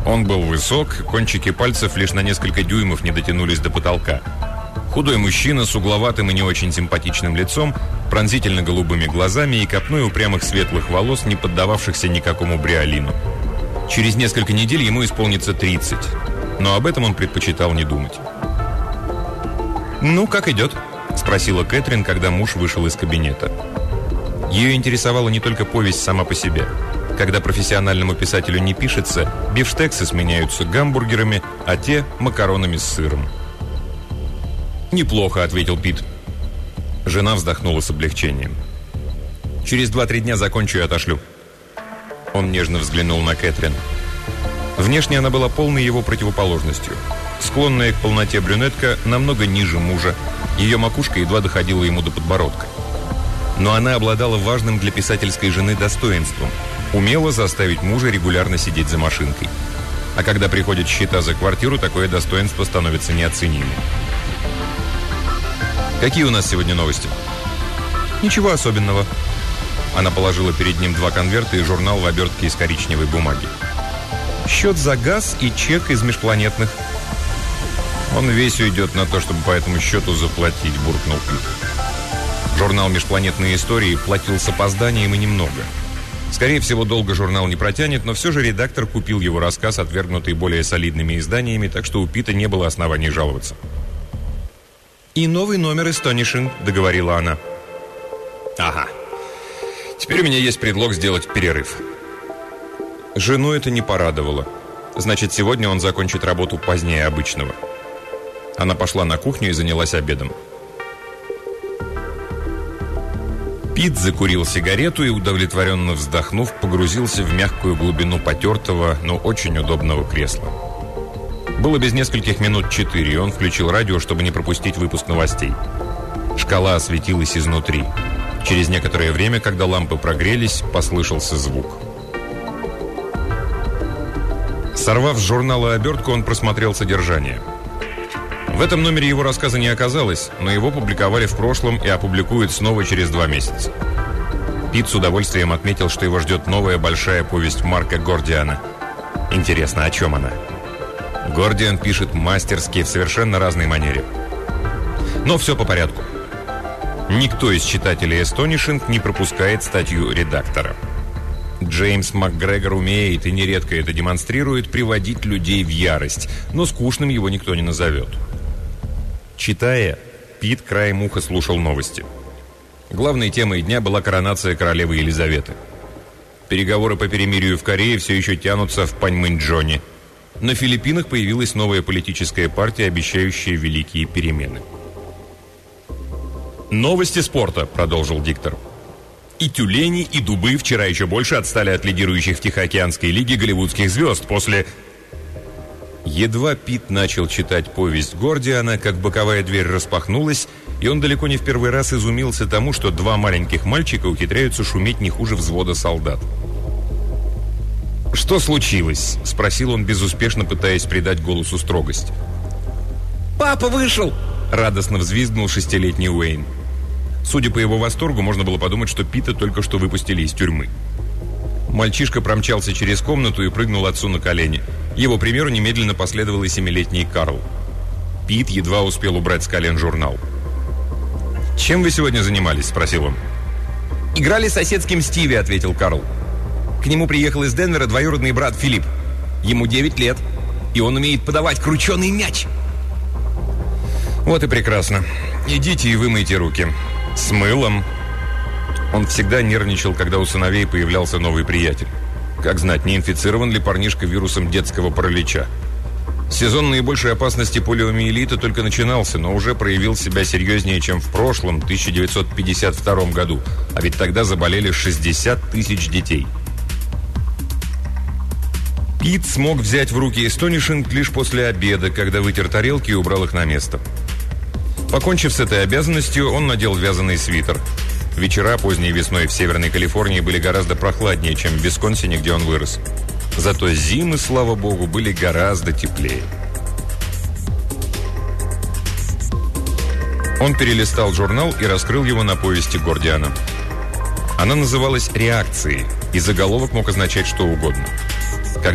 Он был высок, кончики пальцев лишь на несколько дюймов не дотянулись до потолка. Худой мужчина с угловатым и не очень симпатичным лицом, пронзительно голубыми глазами и копной упрямых светлых волос, не поддававшихся никакому бриолину. Через несколько недель ему исполнится 30, но об этом он предпочитал не думать. «Ну, как идет?» – спросила Кэтрин, когда муж вышел из кабинета. Ее интересовала не только повесть сама по себе. Когда профессиональному писателю не пишется, бифштексы сменяются гамбургерами, а те – макаронами с сыром. «Неплохо», – ответил Пит. Жена вздохнула с облегчением. «Через 2-3 дня закончу и отошлю». Он нежно взглянул на Кэтрин. Внешне она была полной его противоположностью. Склонная к полноте брюнетка намного ниже мужа. Ее макушка едва доходила ему до подбородка. Но она обладала важным для писательской жены достоинством. Умела заставить мужа регулярно сидеть за машинкой. А когда приходят счета за квартиру, такое достоинство становится неоценимым. «Какие у нас сегодня новости?» «Ничего особенного». Она положила перед ним 2 конверта и журнал в обертке из коричневой бумаги. «Счет за газ и чек из межпланетных». «Он весь уйдет на то, чтобы по этому счету заплатить», – буркнул Пит. Журнал «Межпланетные истории» платил с опозданием и немного. Скорее всего, долго журнал не протянет, но все же редактор купил его рассказ, отвергнутый более солидными изданиями, так что у Пита не было оснований жаловаться. «И новый номер Astonishing», – договорила она. «Ага. Теперь у меня есть предлог сделать перерыв». Жену это не порадовало. Значит, сегодня он закончит работу позднее обычного. Она пошла на кухню и занялась обедом. Пит закурил сигарету и, удовлетворенно вздохнув, погрузился в мягкую глубину потертого, но очень удобного кресла. Было без нескольких минут 4, и он включил радио, чтобы не пропустить выпуск новостей. Шкала осветилась изнутри. Через некоторое время, когда лампы прогрелись, послышался звук. Сорвав с журнала обертку, он просмотрел содержание. В этом номере его рассказа не оказалось, но его публиковали в прошлом и опубликуют снова через 2 месяца. Пит с удовольствием отметил, что его ждет новая большая повесть Марка Гордиана. Интересно, о чем она? Гордиан пишет мастерски, в совершенно разной манере. Но все по порядку. Никто из читателей Astonishing не пропускает статью редактора. Джеймс МакГрегор умеет, и нередко это демонстрирует, приводить людей в ярость, но скучным его никто не назовет. Читая, Пит краем уха слушал новости. Главной темой дня была коронация королевы Елизаветы. Переговоры по перемирию в Корее все еще тянутся в Паньмэнчжоне. На Филиппинах появилась новая политическая партия, обещающая великие перемены. «Новости спорта», — продолжил диктор. «И тюлени, и дубы вчера еще больше отстали от лидирующих в Тихоокеанской лиге голливудских звезд после...» Едва Пит начал читать повесть Гордиана, как боковая дверь распахнулась, и он далеко не в первый раз изумился тому, что 2 маленьких мальчика ухитряются шуметь не хуже взвода солдат. «Что случилось?» – спросил он, безуспешно пытаясь придать голосу строгость. «Папа вышел!» – радостно взвизгнул 6-летний Уэйн. Судя по его восторгу, можно было подумать, что Пита только что выпустили из тюрьмы. Мальчишка промчался через комнату и прыгнул отцу на колени. Его примеру немедленно последовал и 7-летний Карл. Пит едва успел убрать с колен журнал. «Чем вы сегодня занимались?» – спросил он. «Играли с соседским Стиви», – ответил Карл. «К нему приехал из Денвера двоюродный брат Филипп. Ему 9 лет, и он умеет подавать крученый мяч». «Вот и прекрасно. Идите и вымойте руки. С мылом». Он всегда нервничал, когда у сыновей появлялся новый приятель. Как знать, не инфицирован ли парнишка вирусом детского паралича. Сезон наибольшей опасности полиомиелита только начинался, но уже проявил себя серьезнее, чем в прошлом, 1952 году. А ведь тогда заболели 60 тысяч детей. Пит смог взять в руки Astonishing лишь после обеда, когда вытер тарелки и убрал их на место. Покончив с этой обязанностью, он надел вязаный свитер. Вечера поздней весной в Северной Калифорнии были гораздо прохладнее, чем в Висконсине, где он вырос. Зато зимы, слава богу, были гораздо теплее. Он перелистал журнал и раскрыл его на повести Гордиана. Она называлась «Реакции», и заголовок мог означать что угодно.